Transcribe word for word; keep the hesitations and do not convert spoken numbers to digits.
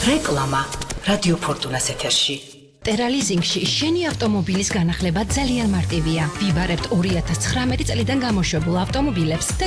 რეკლამა რადიო ფორტუნას ეთერში. ტერალიზინგში შენი ავტომობილის განახლება ძალიან მარტივია. ვიბარებთ ორი ათას ცხრამეტი წლიდან გამოშვებულ ავტომობილებს და